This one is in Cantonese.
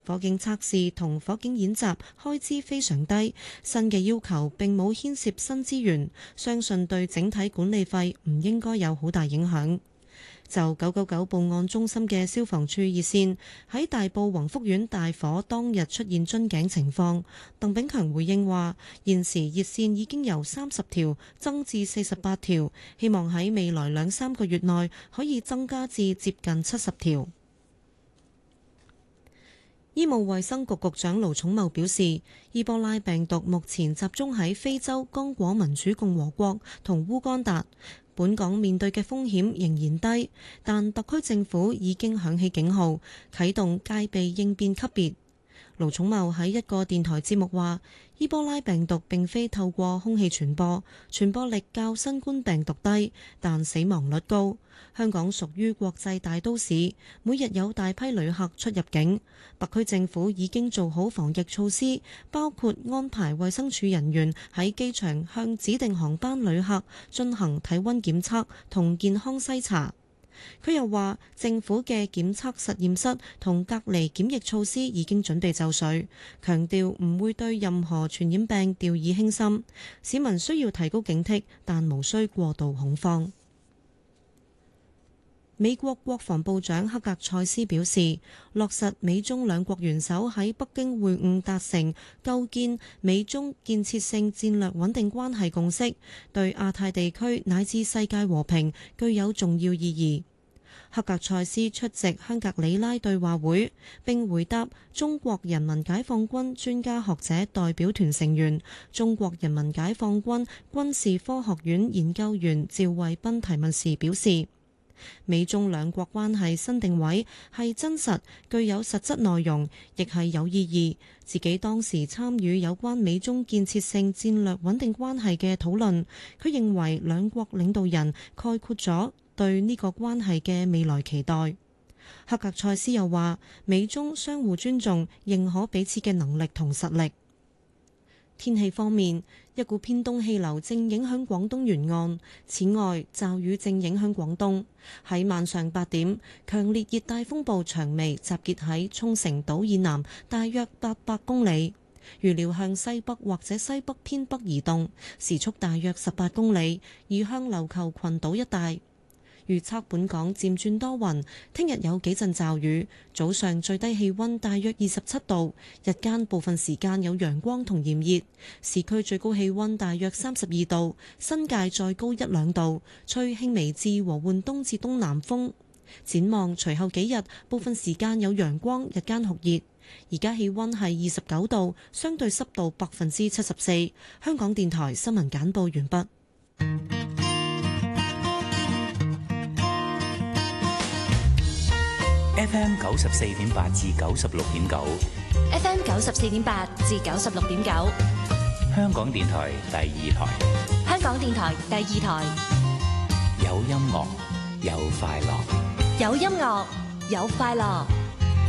火警測試同火警演習開支非常低，新嘅要求並冇牽涉新資源，相信對整體管理費唔應該有好大影響。就999報案中心嘅消防處熱線喺大埔宏福苑大火當日出現樽頸情況，鄧炳強回應話：現時熱線已經由30條增至48條，希望喺未來2-3個月內可以增加至接近70條。醫務衛生局局長盧寵茂表示，伊波拉病毒目前集中喺非洲剛果民主共和國同烏干達。本港面對嘅風險仍然低，但特區政府已經響起警號，啟動戒備應變級別。盧寵茂喺一個電台節目話，伊波拉病毒並非透過空氣傳播，傳播力較新冠病毒低，但死亡率高。香港屬於國際大都市，每日有大批旅客出入境，特區政府已經做好防疫措施，包括安排衛生署人員喺機場向指定航班旅客進行體溫檢測同健康篩查。佢又話，政府嘅檢測實驗室同隔離檢疫措施已經準備就緒，強調唔會對任何傳染病掉以輕心。市民需要提高警惕，但無需過度恐慌。美國國防部長克格塞斯表示，落實美中兩國元首喺北京會晤達成構建美中建設性戰略穩定關係共識，對亞太地區乃至世界和平具有重要意義。克格塞斯出席香格里拉對話會，並回答中國人民解放軍專家學者代表團成員、中國人民解放軍軍事科學院研究員趙慧斌提問時表示，美中兩國關係新定位係真實、具有實質內容，亦係有意義。自己當時參與有關美中建設性戰略穩定關係嘅討論，佢認為兩國領導人概括咗對呢個關係嘅未來期待。克格塞斯又話，美中相互尊重、認可彼此嘅能力同實力。天氣方面，一股偏東氣流正影響廣東沿岸，此外驟雨正影響廣東。喺晚上8點，強烈熱帶風暴長眉集結喺沖繩島以南大約800公里，預料向西北或者西北偏北移動，時速大約18公里，移向琉球群島一帶。預測本港漸轉多雲，聽日有幾陣驟雨，早上最低氣溫大約27度，日間部分時間有陽光同炎熱，市區最高氣溫大約32度，新界再高1-2度，吹輕微至和緩東至東南風。展望隨後幾日，部分時間有陽光，日間酷熱。而家氣溫係29度，相對濕度74%。香港電台新聞簡報完畢。 FM 94.8至96.9 ，FM 94.8至96.9， 香港電台第2台， 香港電台第2台， 有音樂，有快樂， 有音樂，有快樂。